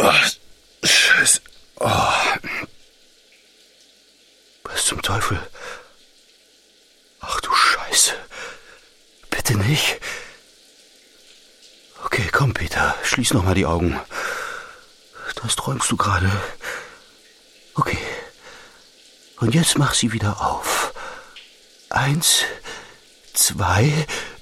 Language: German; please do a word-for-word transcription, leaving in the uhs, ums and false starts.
Oh, Scheiße. Oh. Was zum Teufel? Ach du Scheiße. Bitte nicht. Okay, komm, Peter. Schließ noch mal die Augen. Das träumst du gerade. Okay. Und jetzt mach sie wieder auf. Eins, zwei,